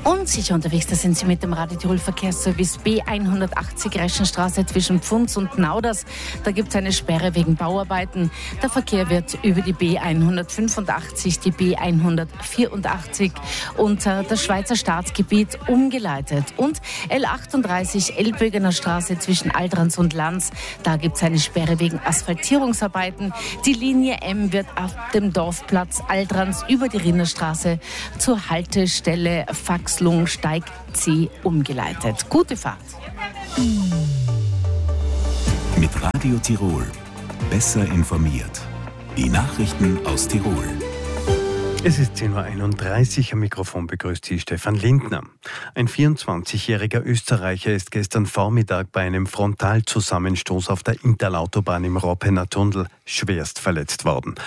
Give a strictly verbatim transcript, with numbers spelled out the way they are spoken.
Unsicher unterwegs, da sind Sie mit dem Radio Tirol Verkehrsservice B hundertachtzig Reschenstraße zwischen Pfunds und Nauders. Da gibt es eine Sperre wegen Bauarbeiten. Der Verkehr wird über die B hundertfünfundachtzig, die B hundertvierundachtzig und äh, das Schweizer Staatsgebiet umgeleitet. Und L achtunddreißig Elbögener Straße zwischen Altrans und Lanz. Da gibt es eine Sperre wegen Asphaltierungsarbeiten. Die Linie M wird auf dem Dorfplatz Altrans über die Rinnerstraße zur Haltestelle Faxlung Steig C umgeleitet. Gute Fahrt. Mit Radio Tirol. Besser informiert. Die Nachrichten aus Tirol. Es ist zehn Uhr einunddreißig, am Mikrofon begrüßt Sie Stefan Lindner. Ein vierundzwanzigjähriger Österreicher ist gestern Vormittag bei einem Frontalzusammenstoß auf der Interlautobahn im Roppener Tunnel schwerst verletzt worden.